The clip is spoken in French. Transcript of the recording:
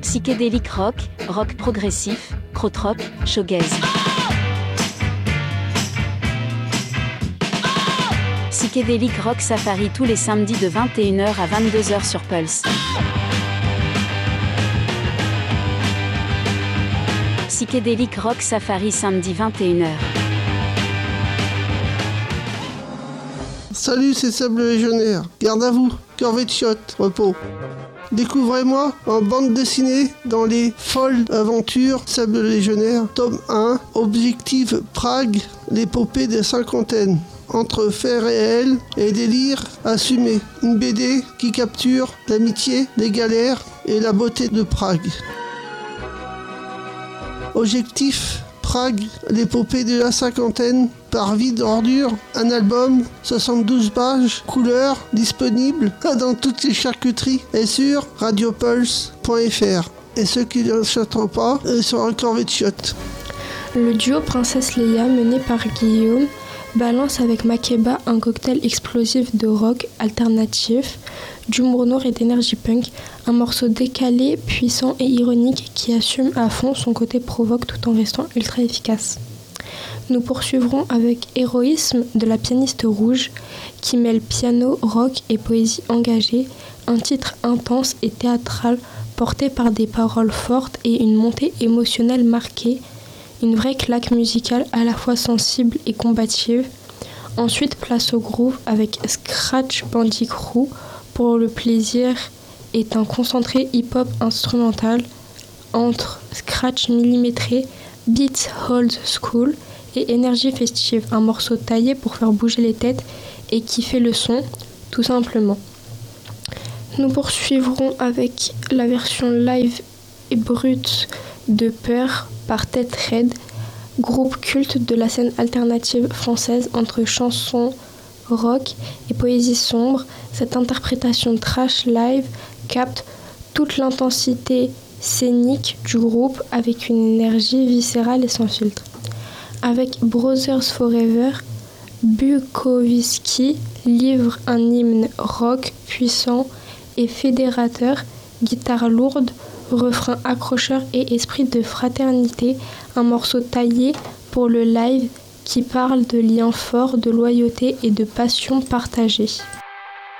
Psychédélique rock, rock progressif, krautrock, shoegaze. Psychédélique rock safari tous les samedis de 21h à 22h sur Pulse. Psychédélique rock safari samedi 21h. Salut, c'est Sable Légionnaire. Garde à vous, corvée de shot, repos. Découvrez-moi en bande dessinée dans les folles aventures Sable Légionnaire, tome 1, Objectif Prague, l'épopée des cinquantaines. Entre faits réels et délires assumés. Une BD qui capture l'amitié, les galères et la beauté de Prague. Objectif Prague, l'épopée de la cinquantaine, par Vie d'ordure, un album, 72 pages, couleur, disponible dans toutes les charcuteries et sur radiopulse.fr. Et ceux qui ne chanteront pas sont un corvée de shot. Le duo Princesse Leia mené par Guillaume balance avec Makeba un cocktail explosif de rock alternatif, d'humour noir et d'énergie punk, un morceau décalé, puissant et ironique qui assume à fond son côté provoque tout en restant ultra efficace. Nous poursuivrons avec Héroïsme de la pianiste rouge qui mêle piano, rock et poésie engagée, un titre intense et théâtral porté par des paroles fortes et une montée émotionnelle marquée, une vraie claque musicale à la fois sensible et combative. Ensuite, place au groove avec Scratch Bandit Crew pour le plaisir est un concentré hip-hop instrumental entre scratch millimétré, beats old school et énergie festive, un morceau taillé pour faire bouger les têtes et kiffer le son, tout simplement. Nous poursuivrons avec la version live et brute de Peur par Tête Red, groupe culte de la scène alternative française entre chansons rock et poésie sombre. Cette interprétation trash live capte toute l'intensité scénique du groupe avec une énergie viscérale et sans filtre. Avec Brothers Forever, Bukowski livre un hymne rock puissant et fédérateur, guitare lourde, refrain accrocheur et esprit de fraternité, un morceau taillé pour le live qui parle de liens forts, de loyauté et de passion partagée.